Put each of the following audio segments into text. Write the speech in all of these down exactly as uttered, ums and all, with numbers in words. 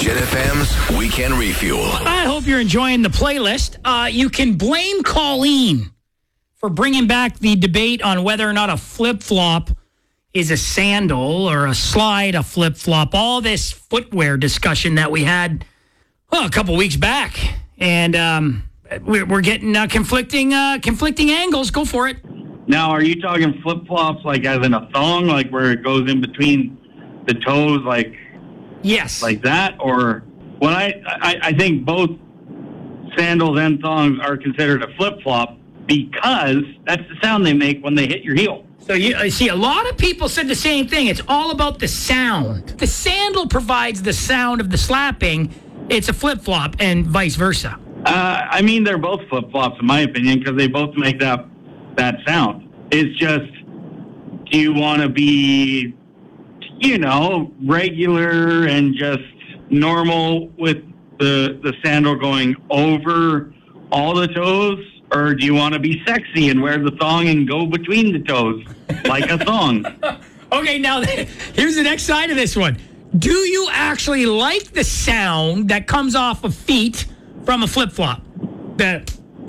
Jet F M's Weekend Refuel. I hope you're enjoying the playlist. Uh, you can blame Colleen for bringing back the debate on whether or not a flip-flop is a sandal or a slide, a flip-flop. All this footwear discussion that we had well, a couple weeks back. And um, we're, we're getting uh, conflicting uh, conflicting angles. Go for it. Now, are you talking flip-flops like as in a thong, like where it goes in between the toes, like yes, like that? Or when I, I, I think both sandals and thongs are considered a flip-flop because that's the sound they make when they hit your heel. So you I see a lot of people said the same thing. It's all about the sound. The sandal provides the sound of the slapping. It's a flip-flop and vice versa. Uh, I mean, they're both flip-flops in my opinion because they both make that that sound. It's just, do you want to be, you know, regular and just normal with the the sandal going over all the toes? Or do you want to be sexy and wear the thong and go between the toes like a thong? Okay, now here's the next side of this one. Do you actually like the sound that comes off of feet from a flip-flop? The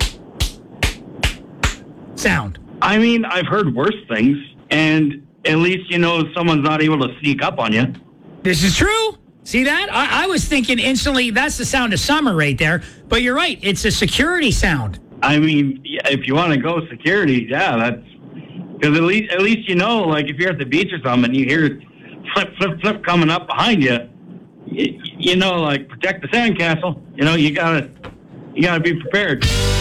sound. I mean, I've heard worse things, and at least you know someone's not able to sneak up on you. This is true. See that? I, I was thinking instantly that's the sound of summer right there. But you're right. It's a security sound. I mean, if you want to go security, yeah, that's because at least at least you know, like if you're at the beach or something, and you hear flip, flip, flip coming up behind you, you, you know, like protect the sandcastle. You know, you gotta you gotta be prepared.